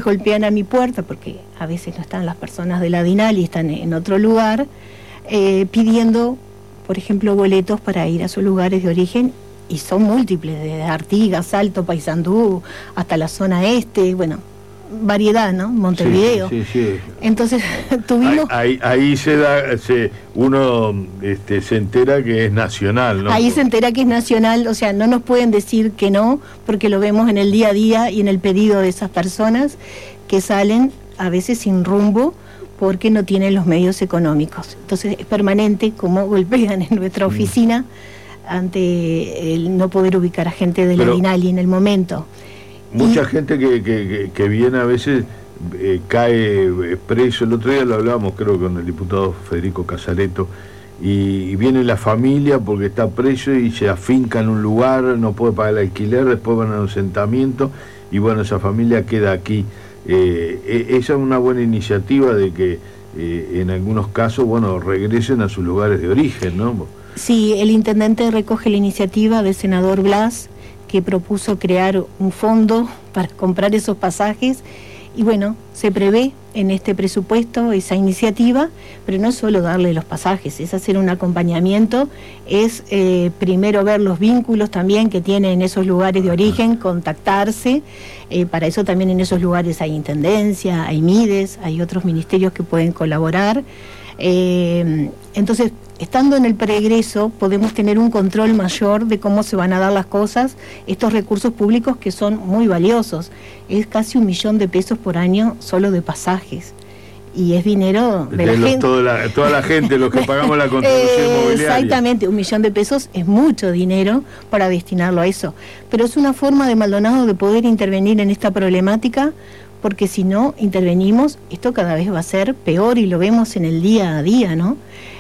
veces golpean a mi puerta, porque a veces no están las personas de la DINAL y están en otro lugar, pidiendo, por ejemplo, boletos para ir a sus lugares de origen, y son múltiples, desde Artigas, Salto, Paysandú, hasta la zona este, bueno, variedad, ¿no? Montevideo. Sí. Entonces tuvimos... Ahí uno se entera que es nacional, ¿no? Ahí se entera que es nacional, o sea, no nos pueden decir que no, porque lo vemos en el día a día y en el pedido de esas personas que salen a veces sin rumbo porque no tienen los medios económicos. Entonces es permanente como golpean en nuestra oficina ante el no poder ubicar a gente de la DINAL en el momento. Mucha gente que viene a veces cae preso. El otro día lo hablábamos, creo, con el diputado Federico Casareto, y viene la familia porque está preso y se afinca en un lugar, no puede pagar el alquiler, después van a un asentamiento y bueno, esa familia queda aquí. Esa es una buena iniciativa de que en algunos casos, bueno, regresen a sus lugares de origen, ¿no? Sí, el intendente recoge la iniciativa del senador Blas, que propuso crear un fondo para comprar esos pasajes, y bueno, se prevé en este presupuesto esa iniciativa, pero no es solo darle los pasajes, es hacer un acompañamiento, es primero ver los vínculos también que tiene en esos lugares de origen, contactarse, para eso también en esos lugares hay intendencia, hay MIDES, hay otros ministerios que pueden colaborar. Entonces, estando en el pregreso, podemos tener un control mayor de cómo se van a dar las cosas, estos recursos públicos que son muy valiosos. Es casi 1 millón de pesos por año solo de pasajes. Y es dinero de la gente. Toda la gente, los que pagamos la contribución inmobiliaria. Exactamente, 1 millón de pesos es mucho dinero para destinarlo a eso. Pero es una forma de Maldonado de poder intervenir en esta problemática, porque si no intervenimos, esto cada vez va a ser peor y lo vemos en el día a día, ¿no?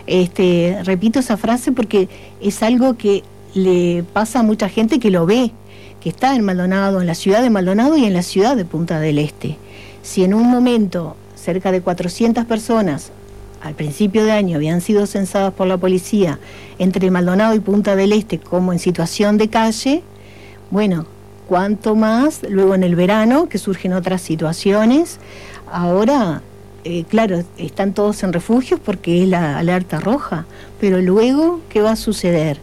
Repito esa frase porque es algo que le pasa a mucha gente que lo ve, que está en Maldonado, en la ciudad de Maldonado y en la ciudad de Punta del Este. Si en un momento cerca de 400 personas al principio de año habían sido censadas por la policía entre Maldonado y Punta del Este como en situación de calle, bueno, cuánto más luego en el verano, que surgen otras situaciones. Ahora, claro, están todos en refugios porque es la alerta roja, pero luego, ¿qué va a suceder?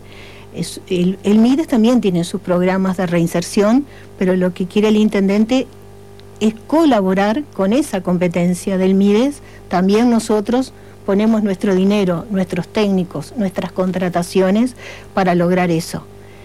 El MIDES también tiene sus programas de reinserción, pero lo que quiere el intendente es colaborar con esa competencia del MIDES. También nosotros ponemos nuestro dinero, nuestros técnicos, nuestras contrataciones para lograr eso.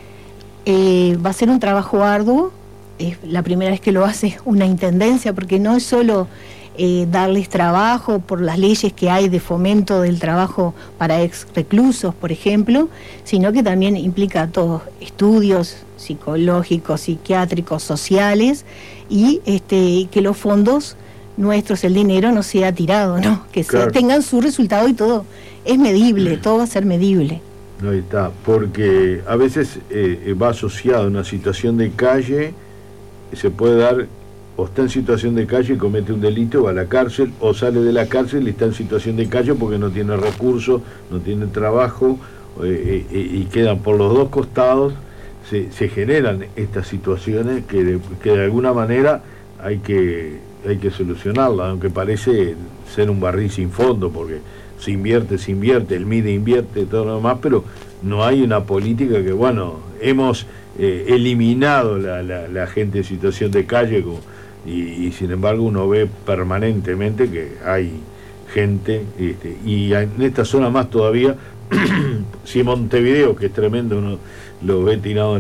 Va a ser un trabajo arduo, es la primera vez que lo hace una intendencia, porque no es solo darles trabajo por las leyes que hay de fomento del trabajo para ex reclusos, por ejemplo, sino que también implica todos estudios psicológicos, psiquiátricos, sociales, y que los fondos nuestros, el dinero, no sea tirado, ¿no? Que claro, tengan su resultado y todo es medible, todo va a ser medible. Ahí está, porque a veces va asociado a una situación de calle, se puede dar, o está en situación de calle y comete un delito, va a la cárcel, o sale de la cárcel y está en situación de calle porque no tiene recursos, no tiene trabajo, y quedan por los dos costados, se generan estas situaciones que de alguna manera hay que solucionarlas, aunque parece ser un barril sin fondo, porque se invierte, el MIDE invierte, todo lo demás, pero no hay una política que, bueno, hemos eliminado la gente en situación de calle, y sin embargo uno ve permanentemente que hay gente, y en esta zona más todavía, si Montevideo, que es tremendo, uno lo ve tirado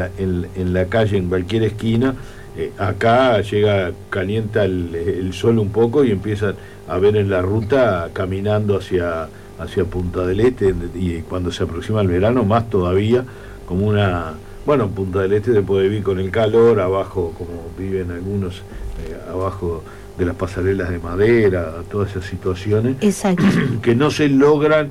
en la calle, en cualquier esquina, acá calienta el sol un poco y empiezan a ver en la ruta caminando hacia Punta del Este, y cuando se aproxima el verano más todavía, como una... Bueno, en Punta del Este se puede vivir con el calor, abajo como viven algunos, abajo de las pasarelas de madera, todas esas situaciones. Exacto. Que no se logran,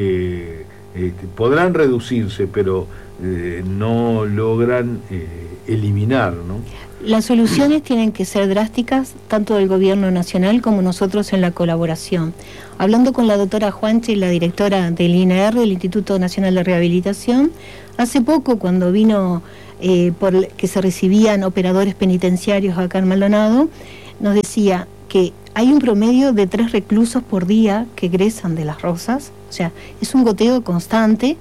podrán reducirse, pero no logran eliminar, ¿no? Las soluciones tienen que ser drásticas, tanto del gobierno nacional como nosotros en la colaboración. Hablando con la doctora Juanchi, la directora del INR, del Instituto Nacional de Rehabilitación, hace poco cuando vino que se recibían operadores penitenciarios acá en Maldonado, nos decía que hay un promedio de 3 reclusos por día que egresan de Las Rosas, o sea, es un goteo constante.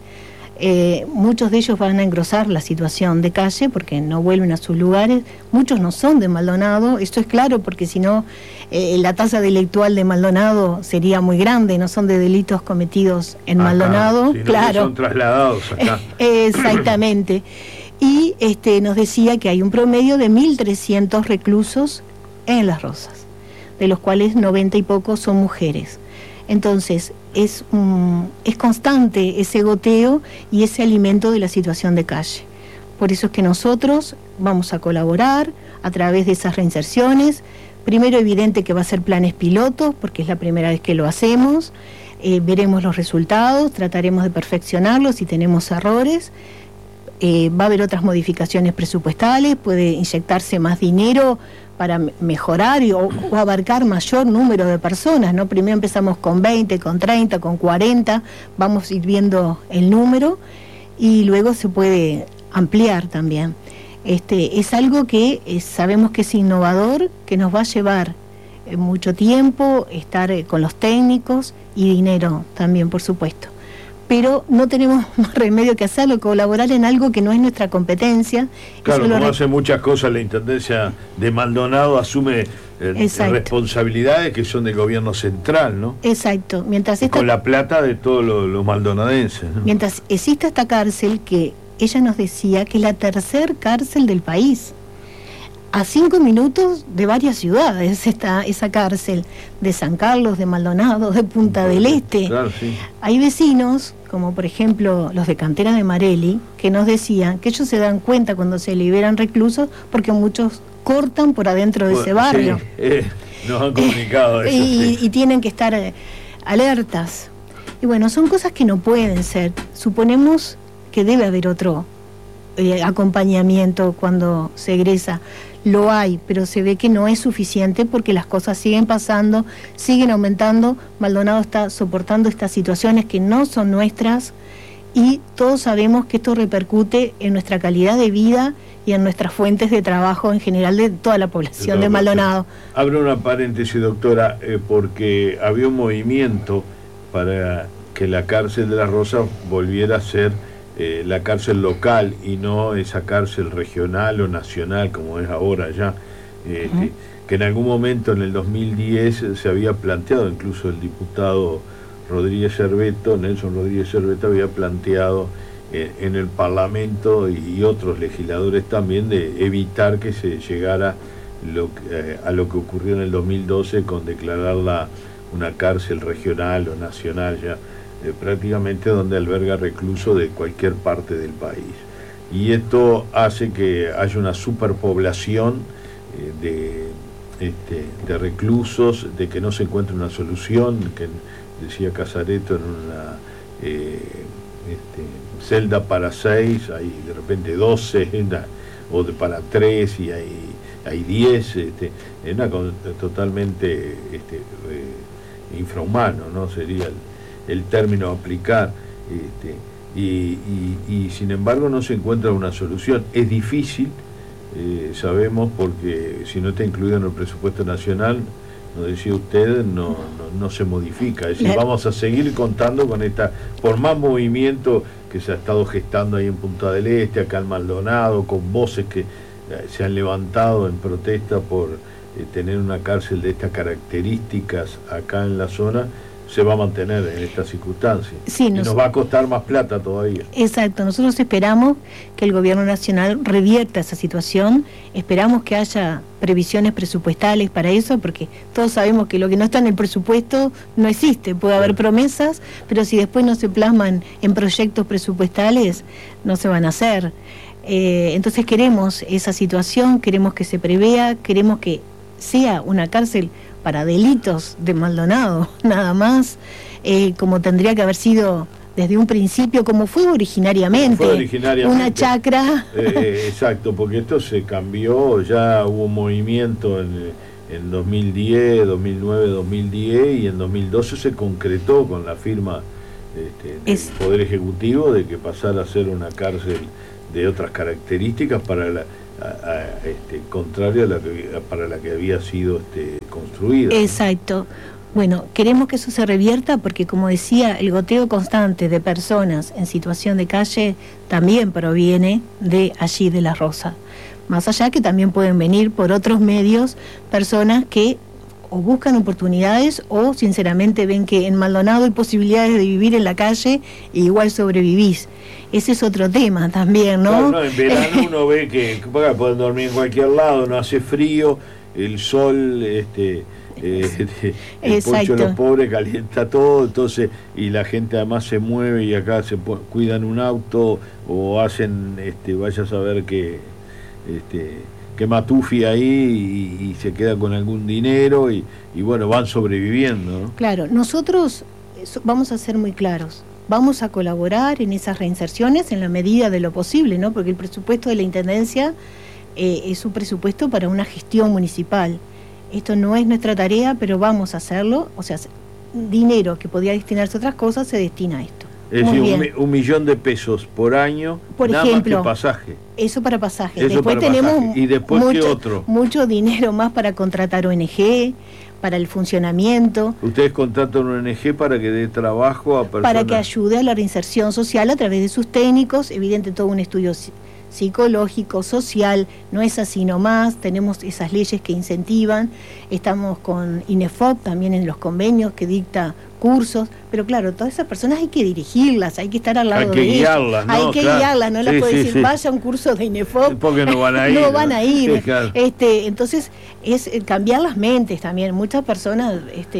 Muchos de ellos van a engrosar la situación de calle porque no vuelven a sus lugares, muchos no son de Maldonado, esto es claro porque si no la tasa delictual de Maldonado sería muy grande, no son de delitos cometidos en acá, Maldonado, sino claro. Que son trasladados acá. Exactamente. Y nos decía que hay un promedio de 1.300 reclusos en Las Rosas, de los cuales 90 y pocos son mujeres. Entonces, es constante ese goteo y ese alimento de la situación de calle. Por eso es que nosotros vamos a colaborar a través de esas reinserciones. Primero, evidente que va a ser planes pilotos, porque es la primera vez que lo hacemos. Veremos los resultados, trataremos de perfeccionarlos si tenemos errores. Va a haber otras modificaciones presupuestales, puede inyectarse más dinero para mejorar o abarcar mayor número de personas, ¿no? Primero empezamos con 20, con 30, con 40, vamos a ir viendo el número y luego se puede ampliar también. Es algo que sabemos que es innovador, que nos va a llevar mucho tiempo, estar con los técnicos y dinero también, por supuesto. Pero no tenemos más remedio que hacerlo, colaborar en algo que no es nuestra competencia. Claro, como hace muchas cosas la Intendencia de Maldonado, asume responsabilidades que son del gobierno central, ¿no? Exacto. Con la plata de todos los maldonadenses, ¿no? Mientras exista esta cárcel, que ella nos decía que es la tercer cárcel del país, a 5 minutos de varias ciudades está esa cárcel, de San Carlos, de Maldonado, de Punta del Este. Claro, sí. Hay vecinos, como por ejemplo los de Cantera de Marelli, que nos decían que ellos se dan cuenta cuando se liberan reclusos porque muchos cortan por adentro de ese barrio. Sí, nos han comunicado eso. Y tienen que estar alertas. Y bueno, son cosas que no pueden ser. Suponemos que debe haber otro acompañamiento cuando se egresa. Lo hay, pero se ve que no es suficiente porque las cosas siguen pasando, siguen aumentando. Maldonado está soportando estas situaciones que no son nuestras y todos sabemos que esto repercute en nuestra calidad de vida y en nuestras fuentes de trabajo en general de toda la población de Maldonado. Abro una paréntesis, doctora, porque había un movimiento para que la cárcel de Las Rosas volviera a ser la cárcel local y no esa cárcel regional o nacional como es ahora ya, que en algún momento en el 2010 se había planteado, incluso el diputado Rodríguez Cerveto, Nelson Rodríguez Cerveto, había planteado en el Parlamento y otros legisladores también de evitar que se llegara a lo que ocurrió en el 2012 con declararla una cárcel regional o nacional ya, prácticamente donde alberga reclusos de cualquier parte del país. Y esto hace que haya una superpoblación de reclusos, de que no se encuentre una solución, que decía Casareto, en una celda para 6, hay de repente 12, o para 3 y hay 10, es totalmente infrahumano, ¿no? Sería el término a aplicar, y sin embargo no se encuentra una solución. Es difícil, sabemos, porque si no está incluido en el presupuesto nacional, nos decía usted, no se modifica. Es decir, vamos a seguir contando con por más movimiento que se ha estado gestando ahí en Punta del Este, acá en Maldonado, con voces que se han levantado en protesta por tener una cárcel de estas características acá en la zona, se va a mantener en estas circunstancias. Sí, y nos va a costar más plata todavía. Exacto, nosotros esperamos que el gobierno nacional revierta esa situación, esperamos que haya previsiones presupuestales para eso, porque todos sabemos que lo que no está en el presupuesto no existe, puede haber promesas, pero si después no se plasman en proyectos presupuestales, no se van a hacer. Entonces queremos esa situación, queremos que se prevea, queremos que sea una cárcel para delitos de Maldonado, nada más, como tendría que haber sido desde un principio, como fue originariamente, una chacra. Exacto, porque esto se cambió, ya hubo un movimiento en 2010, 2009, 2010, y en 2012 se concretó con la firma del Poder Ejecutivo de que pasara a ser una cárcel de otras características para contrario a para la que había sido construida. Exacto. Bueno, queremos que eso se revierta porque, como decía, el goteo constante de personas en situación de calle también proviene de allí, de La Rosa. Más allá que también pueden venir por otros medios personas que o buscan oportunidades o sinceramente ven que en Maldonado hay posibilidades de vivir en la calle e igual sobrevivís. Ese es otro tema también, ¿no? Claro, no, en verano uno ve que pueden dormir en cualquier lado, no hace frío, el sol, el poncho de los pobres calienta todo, entonces, y la gente además se mueve y acá cuidan un auto o hacen, vaya a saber que matufi ahí y se queda con algún dinero y bueno, van sobreviviendo, ¿no? Claro, nosotros vamos a ser muy claros, vamos a colaborar en esas reinserciones en la medida de lo posible, ¿no? Porque el presupuesto de la Intendencia es un presupuesto para una gestión municipal. Esto no es nuestra tarea, pero vamos a hacerlo, o sea, dinero que podría destinarse a otras cosas se destina a esto. Es decir, $1 millón de pesos por año, por nada ejemplo, más que pasaje. Eso para pasaje. Eso después para tenemos pasaje. ¿Y después qué otro? Mucho dinero más para contratar ONG, para el funcionamiento. Ustedes contratan una ONG para que dé trabajo a personas. Para que ayude a la reinserción social a través de sus técnicos, evidente todo un estudio psicológico, social, no es así nomás, tenemos esas leyes que incentivan, estamos con INEFOP también en los convenios que dicta cursos, pero claro, todas esas personas hay que dirigirlas, hay que estar al lado de ellas, hay que guiarlas, no las puede decir, vaya a un curso de INEFOP, porque no van a ir. No van a ir. Sí, claro. Entonces, es cambiar las mentes también, muchas personas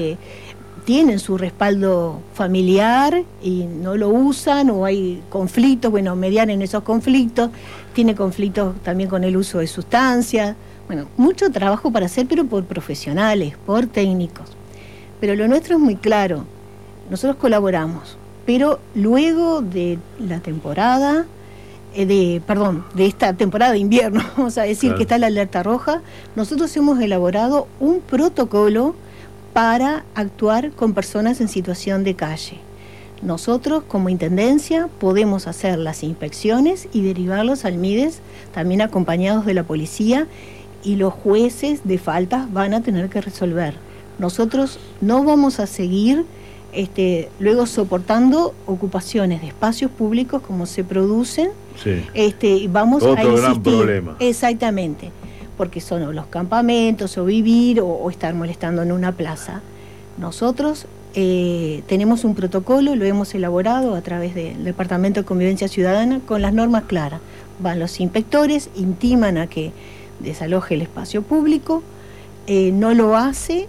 tienen su respaldo familiar y no lo usan, o hay conflictos, bueno, mediar en esos conflictos, tiene conflictos también con el uso de sustancias, bueno, mucho trabajo para hacer, pero por profesionales, por técnicos. Pero lo nuestro es muy claro, nosotros colaboramos, pero luego de la temporada, de esta temporada de invierno, vamos a decir, claro, que está la alerta roja, nosotros hemos elaborado un protocolo para actuar con personas en situación de calle. Nosotros, como Intendencia, podemos hacer las inspecciones y derivarlos al MIDES, también acompañados de la policía, y los jueces de faltas van a tener que resolver. Nosotros no vamos a seguir luego soportando ocupaciones de espacios públicos como se producen. Sí. Vamos otro a insistir. Gran problema. Exactamente, porque son o los campamentos o vivir o estar molestando en una plaza. Nosotros tenemos un protocolo, lo hemos elaborado a través del Departamento de Convivencia Ciudadana con las normas claras. Van los inspectores, intiman a que desaloje el espacio público, no lo hace,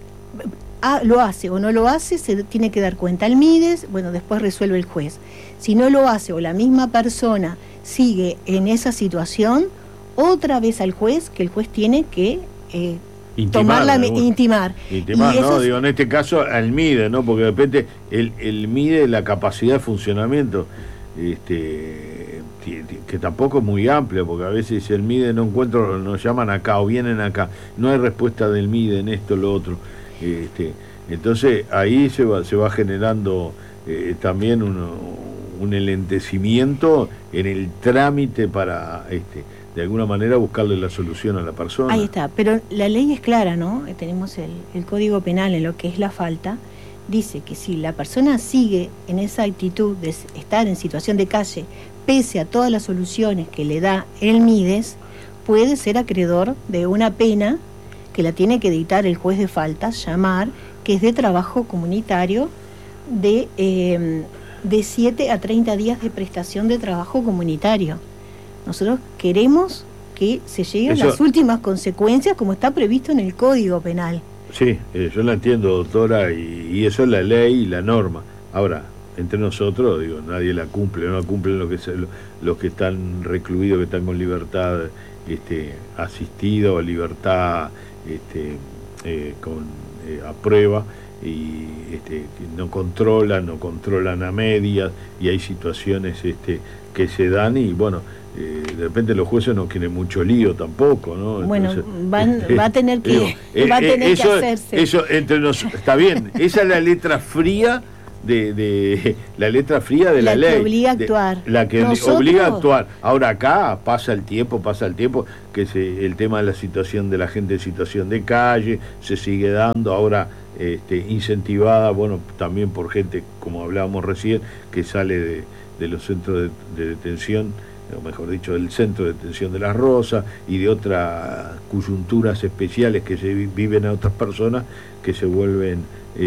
lo hace o no lo hace, se tiene que dar cuenta al MIDES, bueno, después resuelve el juez. Si no lo hace o la misma persona sigue en esa situación, otra vez al juez, que el juez tiene que intimar, ¿no? Digo, en este caso al MIDE, ¿no? Porque de repente el MIDE, la capacidad de funcionamiento, que tampoco es muy amplia, porque a veces el MIDE no encuentro, nos llaman acá o vienen acá, no hay respuesta del MIDE en esto, lo otro. Entonces ahí se va generando también un enlentecimiento en el trámite para de alguna manera buscarle la solución a la persona. Ahí está, pero la ley es clara, ¿no? Tenemos el Código Penal en lo que es la falta, dice que si la persona sigue en esa actitud de estar en situación de calle, pese a todas las soluciones que le da el MIDES, puede ser acreedor de una pena que la tiene que dictar el juez de faltas, llamar, que es de trabajo comunitario, de 7 a 30 días de prestación de trabajo comunitario. Nosotros queremos que se llegue a las últimas consecuencias como está previsto en el Código Penal. Sí, yo la entiendo, doctora, y eso es la ley y la norma. Ahora, entre nosotros, digo, nadie la cumple, no la cumplen los que están recluidos, que están con libertad asistida o libertad a prueba, y que no controlan a medias, y hay situaciones que se dan, y bueno, de repente los jueces no quieren mucho lío tampoco, ¿no? Bueno, entonces, va a tener que hacerse. Eso entre nosotros, está bien, esa es la letra fría de la letra fría de la ley. La que obliga a actuar. La que obliga a actuar. Ahora acá pasa el tiempo, que el tema de la situación de la gente en situación de calle se sigue dando, ahora incentivada, bueno, también por gente, como hablábamos recién, que sale de los centros de detención, o mejor dicho, del centro de detención de Las Rosas y de otras coyunturas especiales que se viven a otras personas que se vuelven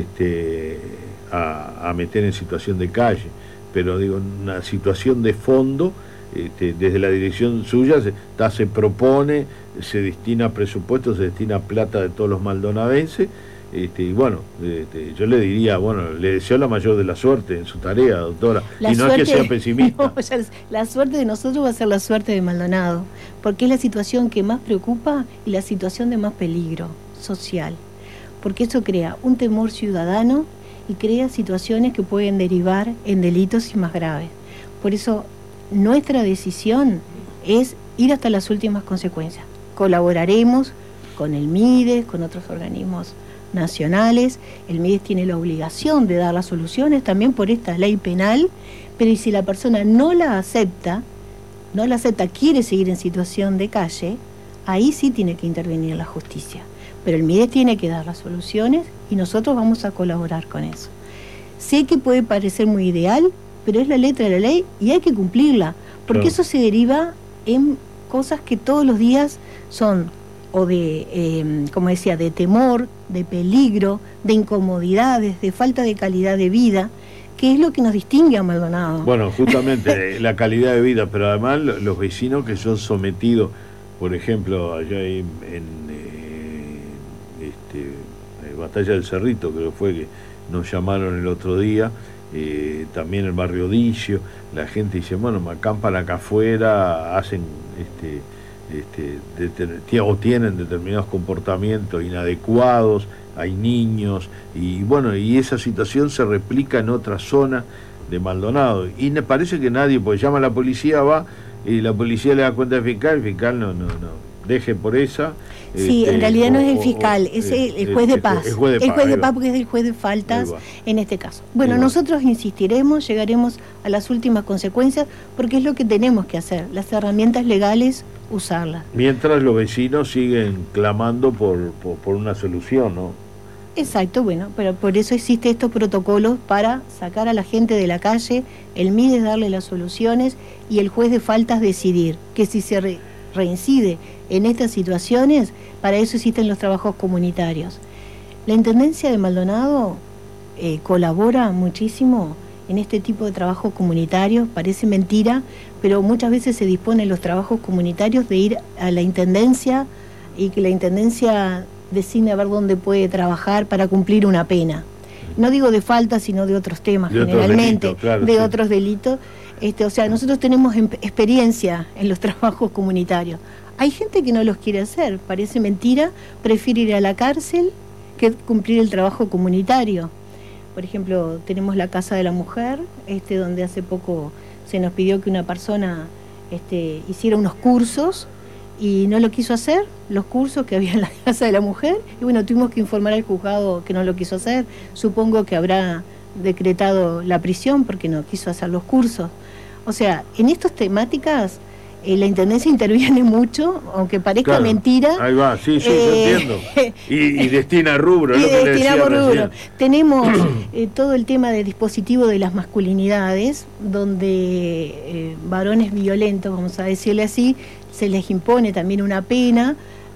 a meter en situación de calle. Pero digo, una situación de fondo, desde la dirección suya se propone, se destina presupuesto, se destina plata de todos los maldonadenses. Y bueno, yo le diría, bueno, le deseo la mayor de la suerte en su tarea, doctora, y no es que sea pesimista. No, la suerte de nosotros va a ser la suerte de Maldonado, porque es la situación que más preocupa y la situación de más peligro social, porque eso crea un temor ciudadano y crea situaciones que pueden derivar en delitos y más graves. Por eso nuestra decisión es ir hasta las últimas consecuencias. Colaboraremos con el MIDES, con otros organismos nacionales. El MIDES tiene la obligación de dar las soluciones también por esta ley penal, pero y si la persona no la acepta, quiere seguir en situación de calle, ahí sí tiene que intervenir la justicia. Pero el MIDES tiene que dar las soluciones y nosotros vamos a colaborar con eso. Sé que puede parecer muy ideal, pero es la letra de la ley y hay que cumplirla, porque claro, eso se deriva en cosas que todos los días son o de, como decía, de temor, de peligro, de incomodidades, de falta de calidad de vida, que es lo que nos distingue a Maldonado. Bueno, justamente la calidad de vida, pero además los vecinos que son sometidos, por ejemplo, allá en Batalla del Cerrito, creo que fue que nos llamaron el otro día, también el barrio Dicio, la gente dice, bueno, me acampan acá afuera, hacen o tienen determinados comportamientos inadecuados, hay niños, y bueno, y esa situación se replica en otra zona de Maldonado, y me parece que nadie, pues llama a la policía, va, y la policía le da cuenta al fiscal, el fiscal no, deje por esa. Sí, en realidad no es el fiscal, es el juez de paz. El juez de paz porque es el juez de faltas en este caso. Bueno, nosotros insistiremos, llegaremos a las últimas consecuencias, porque es lo que tenemos que hacer, las herramientas legales, usarlas. Mientras los vecinos siguen clamando por una solución, ¿no? Exacto, bueno, pero por eso existen estos protocolos para sacar a la gente de la calle, el MIDES darle las soluciones y el juez de faltas decidir que si se reincide en estas situaciones, para eso existen los trabajos comunitarios. La Intendencia de Maldonado colabora muchísimo en este tipo de trabajos comunitarios, parece mentira, pero muchas veces se disponen los trabajos comunitarios de ir a la Intendencia y que la Intendencia decide a ver dónde puede trabajar para cumplir una pena. No digo de falta, sino de otros temas, generalmente, de otros delitos. O sea, nosotros tenemos experiencia en los trabajos comunitarios. Hay gente que no los quiere hacer, parece mentira, prefiere ir a la cárcel que cumplir el trabajo comunitario. Por ejemplo, tenemos la Casa de la Mujer, donde hace poco se nos pidió que una persona hiciera unos cursos y no lo quiso hacer, los cursos que había en la Casa de la Mujer, y bueno, tuvimos que informar al juzgado que no lo quiso hacer. Supongo que habrá decretado la prisión porque no quiso hacer los cursos. O sea, en estas temáticas la Intendencia interviene mucho, aunque parezca mentira. Ahí va, sí, yo entiendo. Y destina rubro, y destinamos rubro. Tenemos todo el tema del dispositivo de las masculinidades, donde varones violentos, vamos a decirle así, se les impone también una pena,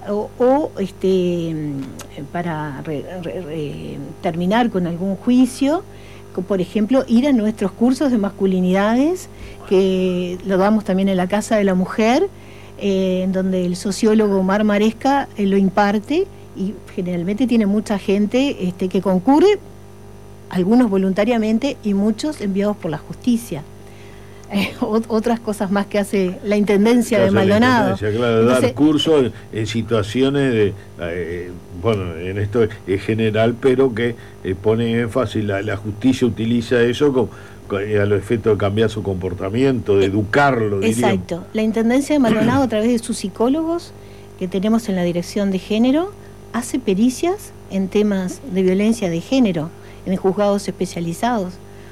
para terminar con algún juicio. Por ejemplo, ir a nuestros cursos de masculinidades, que lo damos también en la Casa de la Mujer, en donde el sociólogo Omar Maresca lo imparte, y generalmente tiene mucha gente que concurre, algunos voluntariamente y muchos enviados por la justicia. Otras cosas más que hace la Intendencia de Maldonado. Claro, dar cursos en situaciones de, bueno, en esto es general, pero que pone énfasis, la justicia utiliza eso a los efectos de cambiar su comportamiento, de educarlo. Exacto. Diríamos. La Intendencia de Maldonado, a través de sus psicólogos que tenemos en la Dirección de Género, hace pericias en temas de violencia de género, en juzgados especializados.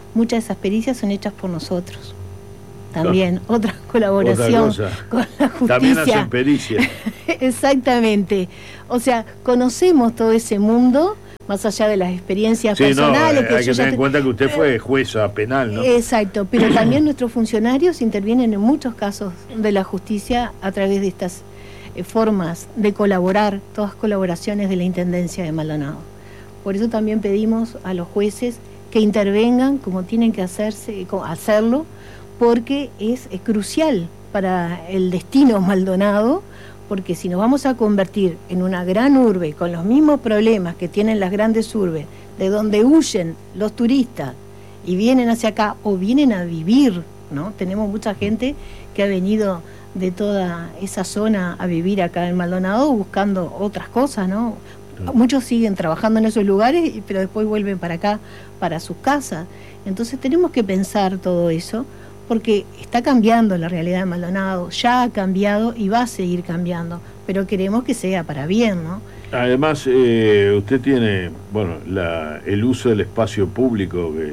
muchas de esas pericias son hechas por nosotros. También, otra colaboración con la justicia. También hacen pericia. Exactamente. O sea, conocemos todo ese mundo, más allá de las experiencias personales. Hay que tener en cuenta que usted fue jueza penal, ¿no? Exacto, pero también nuestros funcionarios intervienen en muchos casos de la justicia a través de estas formas de colaborar, todas colaboraciones de la Intendencia de Maldonado. Por eso también pedimos a los jueces que intervengan como tienen que hacerlo, porque es crucial para el destino Maldonado, porque si nos vamos a convertir en una gran urbe con los mismos problemas que tienen las grandes urbes, de donde huyen los turistas y vienen hacia acá o vienen a vivir, ¿no? Tenemos mucha gente que ha venido de toda esa zona a vivir acá en Maldonado buscando otras cosas, ¿no? Muchos siguen trabajando en esos lugares, pero después vuelven para acá, para sus casas. Entonces tenemos que pensar todo eso, porque está cambiando la realidad de Maldonado, ya ha cambiado y va a seguir cambiando, pero queremos que sea para bien, ¿no? Además, usted tiene, bueno, el uso del espacio público que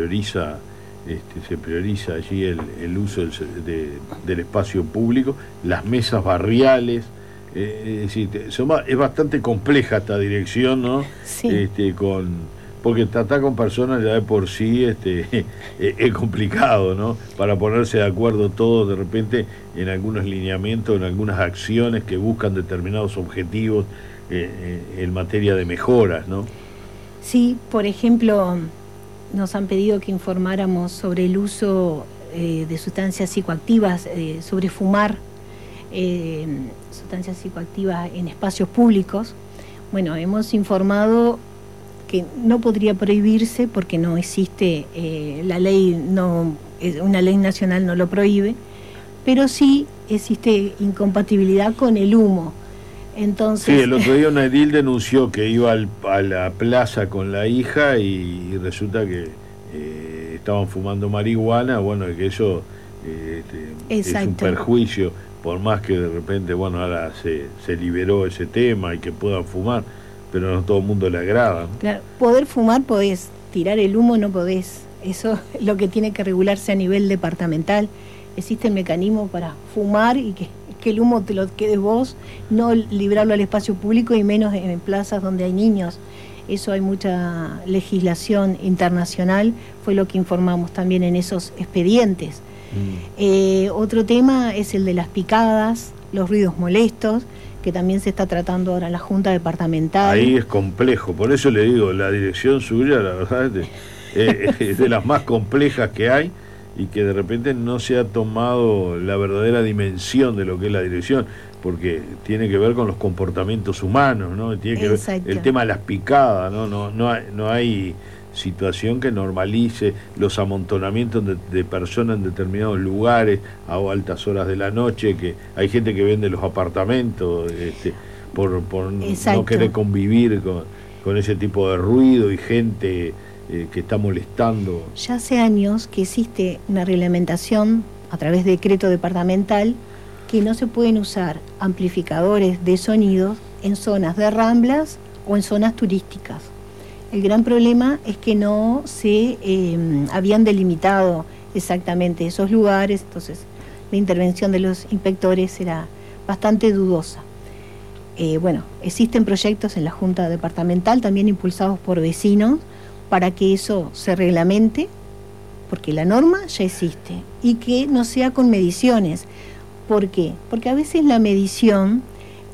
se prioriza allí el uso del espacio público, las mesas barriales, es decir, es bastante compleja esta dirección, ¿no? Sí. Porque tratar con personas ya de por sí es complicado, ¿no? Para ponerse de acuerdo todos de repente en algunos lineamientos, en algunas acciones que buscan determinados objetivos en materia de mejoras, ¿no? Sí, por ejemplo, nos han pedido que informáramos sobre el uso de sustancias psicoactivas, sobre fumar sustancias psicoactivas en espacios públicos. Bueno, hemos informado que no podría prohibirse porque no existe, la ley una ley nacional no lo prohíbe, pero sí existe incompatibilidad con el humo. Entonces, sí, el otro día una edil denunció que iba a la plaza con la hija y resulta que estaban fumando marihuana, bueno, que eso es un perjuicio, por más que de repente, bueno, ahora se liberó ese tema y que puedan fumar, pero no a todo el mundo le agrada, ¿no? Claro, poder fumar podés, tirar el humo no podés. Eso es lo que tiene que regularse a nivel departamental. Existe el mecanismo para fumar y que el humo te lo quedes vos, no librarlo al espacio público y menos en plazas donde hay niños. Eso hay mucha legislación internacional, fue lo que informamos también en esos expedientes. Otro tema es el de las picadas, los ruidos molestos, que también se está tratando ahora en la Junta Departamental. Ahí es complejo, por eso le digo, la dirección suya, la verdad, es de las más complejas que hay y que de repente no se ha tomado la verdadera dimensión de lo que es la dirección, porque tiene que ver con los comportamientos humanos, ¿no? Tiene que ver el tema de las picadas, ¿no? No hay situación que normalice los amontonamientos de personas en determinados lugares a altas horas de la noche, que hay gente que vende los apartamentos por no querer convivir con ese tipo de ruido y gente que está molestando. Ya hace años que existe una reglamentación a través de decreto departamental que no se pueden usar amplificadores de sonidos en zonas de ramblas o en zonas turísticas. El gran problema es que no se habían delimitado exactamente esos lugares, entonces la intervención de los inspectores era bastante dudosa. Bueno, existen proyectos en la Junta Departamental, también impulsados por vecinos, para que eso se reglamente, porque la norma ya existe, y que no sea con mediciones. ¿Por qué? Porque a veces la medición,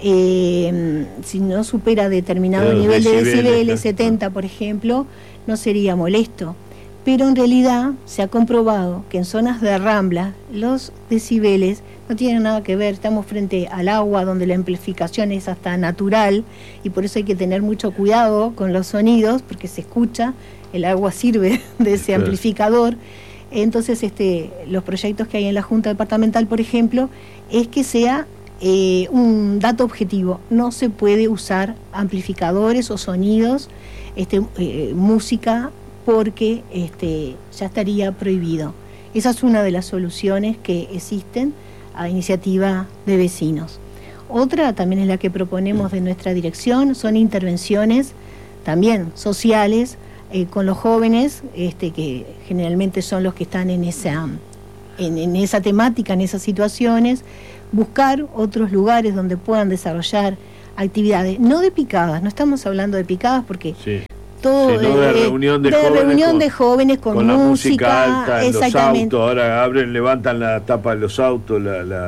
si no supera determinado nivel de decibeles, 70 por ejemplo, no sería molesto. Pero en realidad se ha comprobado que en zonas de rambla los decibeles no tienen nada que ver. Estamos frente al agua donde la amplificación es hasta natural y por eso hay que tener mucho cuidado con los sonidos porque se escucha, el agua sirve de ese amplificador. Entonces los proyectos que hay en la Junta Departamental, por ejemplo, es que sea un dato objetivo. No se puede usar amplificadores o sonidos, música, porque ya estaría prohibido. Esa es una de las soluciones que existen a iniciativa de vecinos. Otra también es la que proponemos de nuestra dirección, son intervenciones también sociales con los jóvenes, que generalmente son los que están en esa temática, en esas situaciones, buscar otros lugares donde puedan desarrollar actividades, no de picadas, no estamos hablando de picadas porque sí, todo sino de reunión de jóvenes con la música alta, en los autos, ahora levantan la tapa de los autos,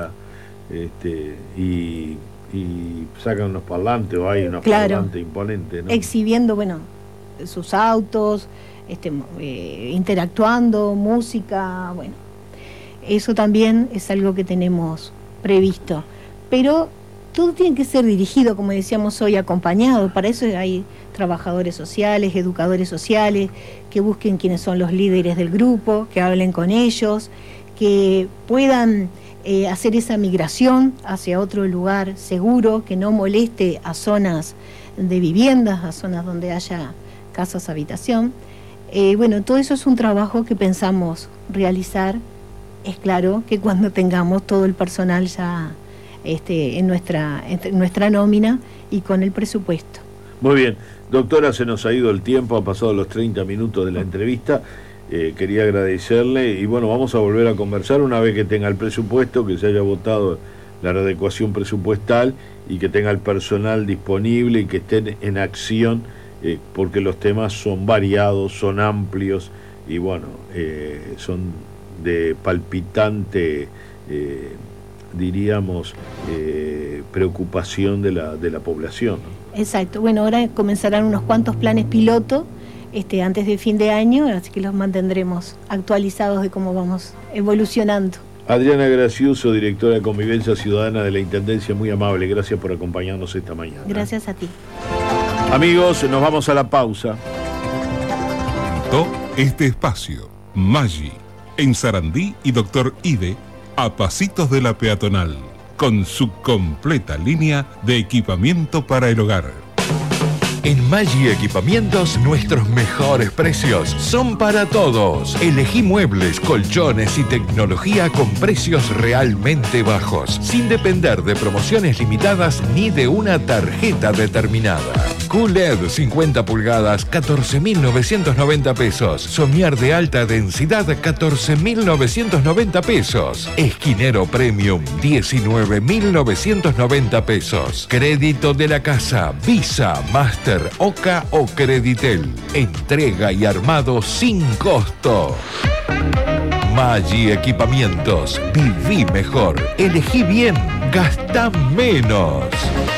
y sacan unos parlantes, o hay unos parlantes imponentes, ¿no? Exhibiendo, sus autos, interactuando, música, eso también es algo que tenemos previsto, pero todo tiene que ser dirigido, como decíamos hoy, acompañado. Para eso hay trabajadores sociales, educadores sociales, que busquen quiénes son los líderes del grupo, que hablen con ellos, que puedan hacer esa migración hacia otro lugar seguro, que no moleste a zonas de viviendas, a zonas donde haya casas habitación. Todo eso es un trabajo que pensamos realizar. Es claro que cuando tengamos todo el personal ya en nuestra nómina y con el presupuesto. Muy bien, doctora, se nos ha ido el tiempo, ha pasado los 30 minutos de la entrevista. Quería agradecerle y vamos a volver a conversar una vez que tenga el presupuesto, que se haya votado la readecuación presupuestal y que tenga el personal disponible y que estén en acción, porque los temas son variados, son amplios y son de palpitante, diríamos, preocupación de la población, ¿no? Exacto. Ahora comenzarán unos cuantos planes piloto antes de fin de año, así que los mantendremos actualizados de cómo vamos evolucionando. Adriana Graciuso, directora de Convivencia Ciudadana de la Intendencia, muy amable, gracias por acompañarnos esta mañana. Gracias a ti. Amigos, nos vamos a la pausa. Este espacio, Maggi, en Sarandí y Doctor Ide, a pasitos de la peatonal, con su completa línea de equipamiento para el hogar. En Maggi Equipamientos, nuestros mejores precios son para todos. Elegí muebles, colchones y tecnología con precios realmente bajos, sin depender de promociones limitadas ni de una tarjeta determinada. QLED 50 pulgadas, 14.990 pesos. Somier de alta densidad, 14.990 pesos. Esquinero Premium, 19.990 pesos. Crédito de la casa, Visa, Master, Oca o Creditel. Entrega y armado sin costo. Maggi Equipamientos. Viví mejor. Elegí bien. Gastá menos.